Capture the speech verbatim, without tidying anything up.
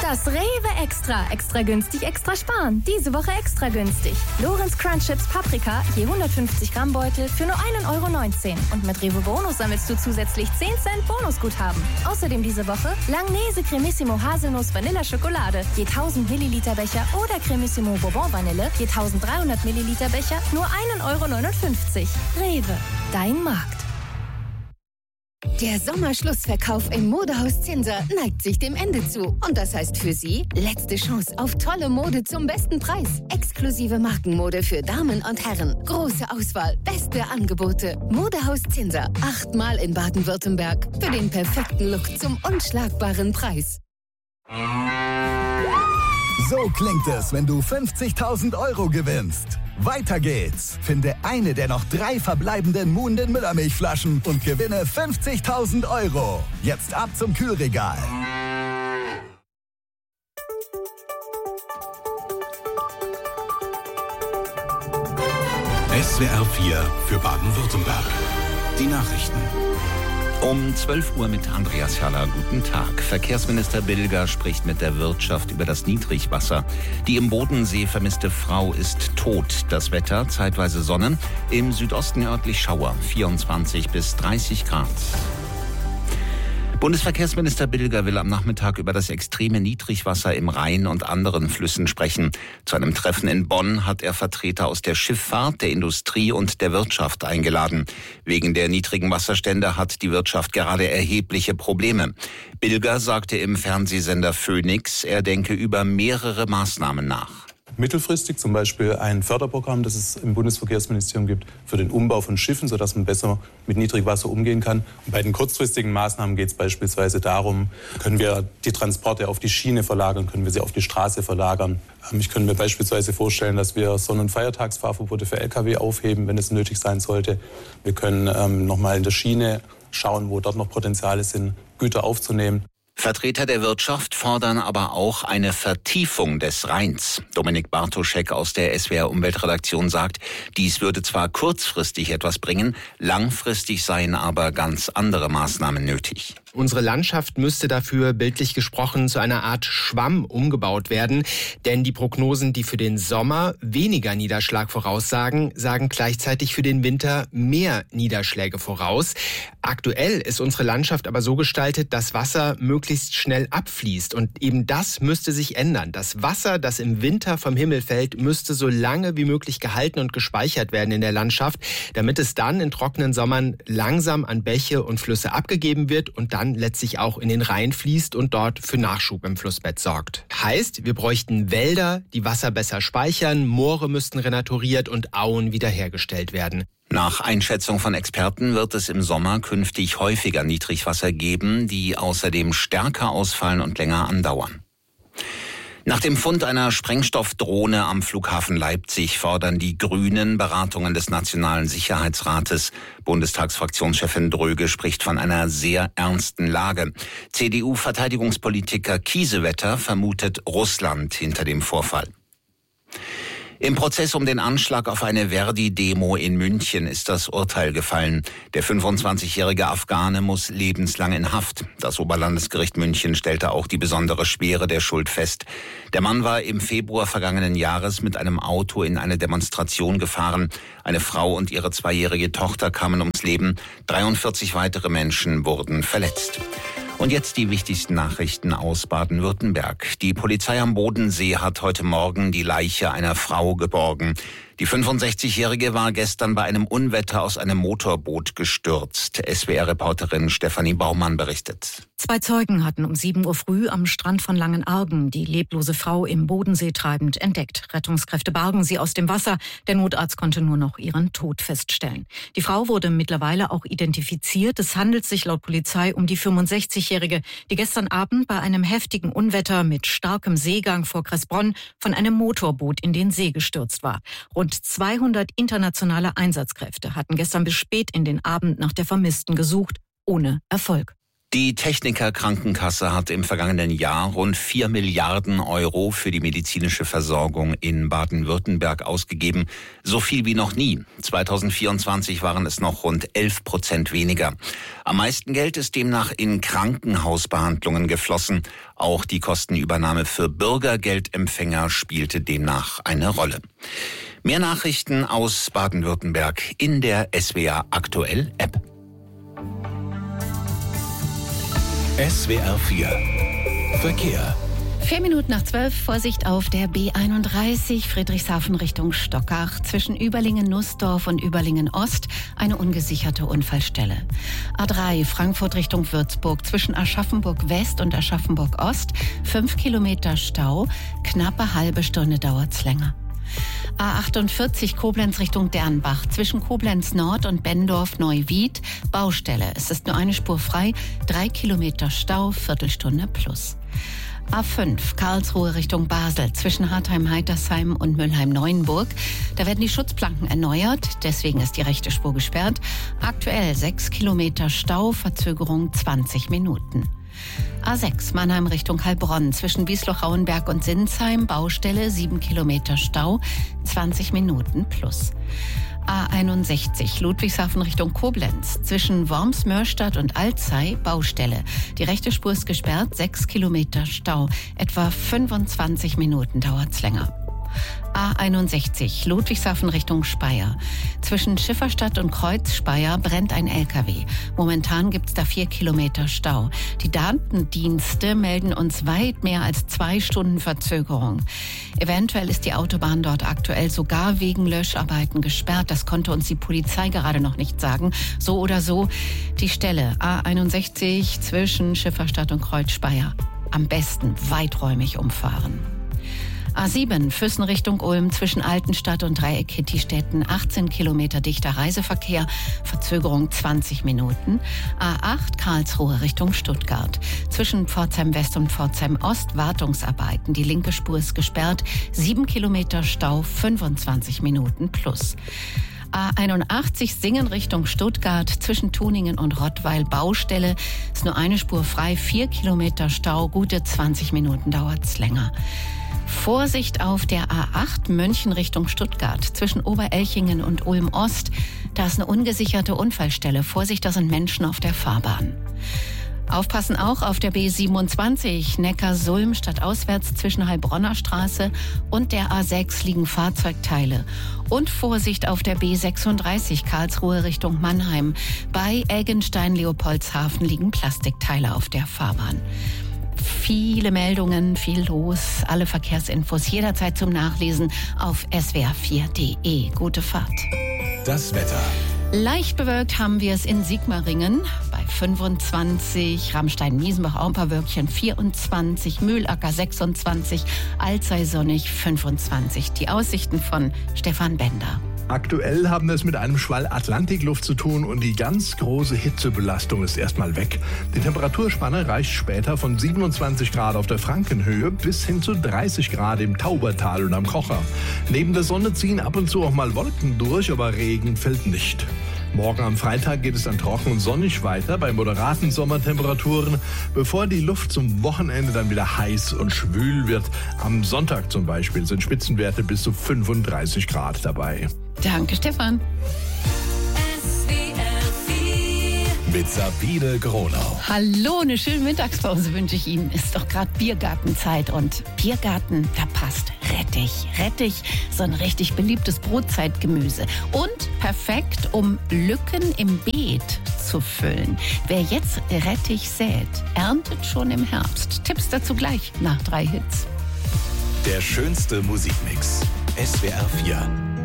Das Rewe Extra. Extra günstig, extra sparen. Diese Woche extra günstig. Lorenz Crunch Chips Paprika, je hundertfünfzig Gramm Beutel für nur ein Euro neunzehn. Und mit Rewe Bonus sammelst du zusätzlich zehn Cent Bonusguthaben. Außerdem diese Woche Langnese Cremissimo Haselnuss Vanilla Schokolade, je tausend Milliliter Becher oder Cremissimo Bourbon Vanille, je eintausenddreihundert Milliliter Becher, nur ein Euro neunundfünfzig. Rewe, dein Markt. Der Sommerschlussverkauf im Modehaus Zinser neigt sich dem Ende zu. Und das heißt für Sie, letzte Chance auf tolle Mode zum besten Preis. Exklusive Markenmode für Damen und Herren. Große Auswahl, beste Angebote. Modehaus Zinser, achtmal in Baden-Württemberg. Für den perfekten Look zum unschlagbaren Preis. So klingt es, wenn du fünfzigtausend Euro gewinnst. Weiter geht's. Finde eine der noch drei verbleibenden Muhnden Müllermilchflaschen und gewinne fünfzigtausend Euro. Jetzt ab zum Kühlregal. S W R vier für Baden-Württemberg. Die Nachrichten. Um zwölf Uhr mit Andreas Haller. Guten Tag. Verkehrsminister Bilger spricht mit der Wirtschaft über das Niedrigwasser. Die im Bodensee vermisste Frau ist tot. Das Wetter zeitweise Sonne. Im Südosten örtlich Schauer. vierundzwanzig bis dreißig Grad. Bundesverkehrsminister Bilger will am Nachmittag über das extreme Niedrigwasser im Rhein und anderen Flüssen sprechen. Zu einem Treffen in Bonn hat er Vertreter aus der Schifffahrt, der Industrie und der Wirtschaft eingeladen. Wegen der niedrigen Wasserstände hat die Wirtschaft gerade erhebliche Probleme. Bilger sagte im Fernsehsender Phoenix, er denke über mehrere Maßnahmen nach. Mittelfristig zum Beispiel ein Förderprogramm, das es im Bundesverkehrsministerium gibt, für den Umbau von Schiffen, sodass man besser mit Niedrigwasser umgehen kann. Und bei den kurzfristigen Maßnahmen geht es beispielsweise darum, können wir die Transporte auf die Schiene verlagern, können wir sie auf die Straße verlagern. Ich könnte mir beispielsweise vorstellen, dass wir Sonn- und Feiertagsfahrverbote für L K W aufheben, wenn es nötig sein sollte. Wir können ähm, nochmal in der Schiene schauen, wo dort noch Potenziale sind, Güter aufzunehmen. Vertreter der Wirtschaft fordern aber auch eine Vertiefung des Rheins. Dominik Bartoschek aus der S W R Umweltredaktion sagt, dies würde zwar kurzfristig etwas bringen, langfristig seien aber ganz andere Maßnahmen nötig. Unsere Landschaft müsste dafür, bildlich gesprochen, zu einer Art Schwamm umgebaut werden. Denn die Prognosen, die für den Sommer weniger Niederschlag voraussagen, sagen gleichzeitig für den Winter mehr Niederschläge voraus. Aktuell ist unsere Landschaft aber so gestaltet, dass Wasser möglichst schnell abfließt. Und eben das müsste sich ändern. Das Wasser, das im Winter vom Himmel fällt, müsste so lange wie möglich gehalten und gespeichert werden in der Landschaft, damit es dann in trockenen Sommern langsam an Bäche und Flüsse abgegeben wird und dann letztlich auch in den Rhein fließt und dort für Nachschub im Flussbett sorgt. Heißt, wir bräuchten Wälder, die Wasser besser speichern, Moore müssten renaturiert und Auen wiederhergestellt werden. Nach Einschätzung von Experten wird es im Sommer künftig häufiger Niedrigwasser geben, die außerdem stärker ausfallen und länger andauern. Nach dem Fund einer Sprengstoffdrohne am Flughafen Leipzig fordern die Grünen Beratungen des Nationalen Sicherheitsrates. Bundestagsfraktionschefin Dröge spricht von einer sehr ernsten Lage. C D U-Verteidigungspolitiker Kiesewetter vermutet Russland hinter dem Vorfall. Im Prozess um den Anschlag auf eine Verdi-Demo in München ist das Urteil gefallen. Der fünfundzwanzigjährige Afghane muss lebenslang in Haft. Das Oberlandesgericht München stellte auch die besondere Schwere der Schuld fest. Der Mann war im Februar vergangenen Jahres mit einem Auto in eine Demonstration gefahren. Eine Frau und ihre zweijährige Tochter kamen ums Leben. dreiundvierzig weitere Menschen wurden verletzt. Und jetzt die wichtigsten Nachrichten aus Baden-Württemberg. Die Polizei am Bodensee hat heute Morgen die Leiche einer Frau geborgen. Die fünfundsechzigjährige war gestern bei einem Unwetter aus einem Motorboot gestürzt. S W R-Reporterin Stefanie Baumann berichtet. Zwei Zeugen hatten um sieben Uhr früh am Strand von Langenargen die leblose Frau im Bodensee treibend entdeckt. Rettungskräfte bargen sie aus dem Wasser. Der Notarzt konnte nur noch ihren Tod feststellen. Die Frau wurde mittlerweile auch identifiziert. Es handelt sich laut Polizei um die fünfundsechzigjährige, die gestern Abend bei einem heftigen Unwetter mit starkem Seegang vor Kressbronn von einem Motorboot in den See gestürzt war. Rund zweihundert internationale Einsatzkräfte hatten gestern bis spät in den Abend nach der Vermissten gesucht, ohne Erfolg. Die Techniker Krankenkasse hat im vergangenen Jahr rund vier Milliarden Euro für die medizinische Versorgung in Baden-Württemberg ausgegeben. So viel wie noch nie. zweitausendvierundzwanzig waren es noch rund elf Prozent weniger. Am meisten Geld ist demnach in Krankenhausbehandlungen geflossen. Auch die Kostenübernahme für Bürgergeldempfänger spielte demnach eine Rolle. Mehr Nachrichten aus Baden-Württemberg in der S W R Aktuell App. S W R vier Verkehr. Vier Minuten nach zwölf, Vorsicht auf der B einunddreißig, Friedrichshafen Richtung Stockach. Zwischen Überlingen-Nussdorf und Überlingen-Ost eine ungesicherte Unfallstelle. A drei, Frankfurt Richtung Würzburg. Zwischen Aschaffenburg-West und Aschaffenburg-Ost fünf Kilometer Stau. Knappe halbe Stunde dauert's länger. A achtundvierzig, Koblenz Richtung Dernbach. Zwischen Koblenz Nord und Benndorf-Neuwied Baustelle. Es ist nur eine Spur frei. Drei Kilometer Stau, Viertelstunde plus. A fünf, Karlsruhe Richtung Basel. Zwischen Hartheim-Heitersheim und Mülheim-Neuenburg. Da werden die Schutzplanken erneuert. Deswegen ist die rechte Spur gesperrt. Aktuell sechs Kilometer Stau, Verzögerung zwanzig Minuten. A sechs, Mannheim Richtung Heilbronn. Zwischen Wiesloch-Rauenberg und Sinsheim Baustelle, sieben Kilometer Stau, zwanzig Minuten plus. A einundsechzig, Ludwigshafen Richtung Koblenz. Zwischen Worms-Mörstadt und Alzey Baustelle. Die rechte Spur ist gesperrt, sechs Kilometer Stau. Etwa fünfundzwanzig Minuten dauert's länger. A einundsechzig, Ludwigshafen Richtung Speyer. Zwischen Schifferstadt und Kreuz-Speyer brennt ein L K W. Momentan gibt's da vier Kilometer Stau. Die Datendienste melden uns weit mehr als zwei Stunden Verzögerung. Eventuell ist die Autobahn dort aktuell sogar wegen Löscharbeiten gesperrt. Das konnte uns die Polizei gerade noch nicht sagen. So oder so, die Stelle A einundsechzig zwischen Schifferstadt und Kreuz-Speyer. Am besten weiträumig umfahren. A sieben, Füssen Richtung Ulm, zwischen Altenstadt und Dreieck Hittistetten, achtzehn Kilometer dichter Reiseverkehr, Verzögerung zwanzig Minuten. A acht, Karlsruhe Richtung Stuttgart, zwischen Pforzheim West und Pforzheim Ost, Wartungsarbeiten, die linke Spur ist gesperrt, sieben Kilometer Stau, fünfundzwanzig Minuten plus. A einundachtzig, Singen Richtung Stuttgart, zwischen Tuningen und Rottweil Baustelle, ist nur eine Spur frei, vier Kilometer Stau, gute zwanzig Minuten dauert's länger. Vorsicht auf der A acht, München Richtung Stuttgart. Zwischen Oberelchingen und Ulm-Ost, da ist eine ungesicherte Unfallstelle. Vorsicht, da sind Menschen auf der Fahrbahn. Aufpassen auch auf der B siebenundzwanzig, Neckar-Sulm stadtauswärts zwischen Heilbronner Straße und der A sechs liegen Fahrzeugteile. Und Vorsicht auf der B sechsunddreißig, Karlsruhe Richtung Mannheim. Bei Eggenstein-Leopoldshafen liegen Plastikteile auf der Fahrbahn. Viele Meldungen, viel los, alle Verkehrsinfos jederzeit zum Nachlesen auf s w r vier punkt d e. Gute Fahrt. Das Wetter. Leicht bewölkt haben wir es in Sigmaringen bei fünfundzwanzig, Rammstein-Miesenbach auch ein paar Wölkchen vierundzwanzig, Mühlacker sechsundzwanzig, Alzey sonnig fünfundzwanzig. Die Aussichten von Stefan Bender. Aktuell haben wir es mit einem Schwall Atlantikluft zu tun und die ganz große Hitzebelastung ist erstmal weg. Die Temperaturspanne reicht später von siebenundzwanzig Grad auf der Frankenhöhe bis hin zu dreißig Grad im Taubertal und am Kocher. Neben der Sonne ziehen ab und zu auch mal Wolken durch, aber Regen fällt nicht. Morgen am Freitag geht es dann trocken und sonnig weiter bei moderaten Sommertemperaturen, bevor die Luft zum Wochenende dann wieder heiß und schwül wird. Am Sonntag zum Beispiel sind Spitzenwerte bis zu fünfunddreißig Grad dabei. Danke, Stefan. Mit Sabine Gronau. Hallo, eine schöne Mittagspause wünsche ich Ihnen. Ist doch gerade Biergartenzeit und Biergarten, da passt Rettich. Rettich, so ein richtig beliebtes Brotzeitgemüse. Und perfekt, um Lücken im Beet zu füllen. Wer jetzt Rettich sät, erntet schon im Herbst. Tipps dazu gleich nach drei Hits. Der schönste Musikmix. S W R vier.